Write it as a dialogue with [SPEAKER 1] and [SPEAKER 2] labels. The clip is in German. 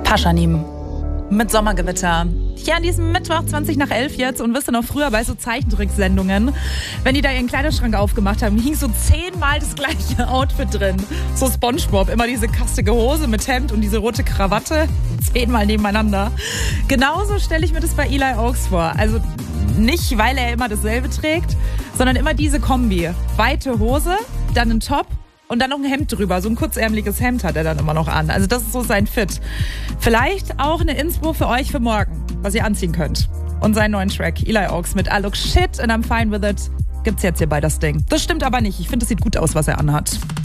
[SPEAKER 1] Paschanim mit Sommergewitter. Hier an diesem Mittwoch 20 nach 11 jetzt, und wisst ihr noch, früher bei so Zeichentricksendungen, wenn die da ihren Kleiderschrank aufgemacht haben, hing so 10-mal das gleiche Outfit drin. So SpongeBob, immer diese kastige Hose mit Hemd und diese rote Krawatte, 10-mal nebeneinander. Genauso stelle ich mir das bei Eli Oaks vor. Also nicht, weil er immer dasselbe trägt, sondern immer diese Kombi. Weite Hose, dann ein Top und dann noch ein Hemd drüber. So ein kurzärmeliges Hemd hat er dann immer noch an. Also das ist so sein Fit. Vielleicht auch eine Inspo für euch für morgen, was ihr anziehen könnt. Und seinen neuen Track, Eli Oaks mit I Look Shit and I'm Fine With It, gibt's jetzt hier bei das Ding. Das stimmt aber nicht. Ich finde, es sieht gut aus, was er anhat.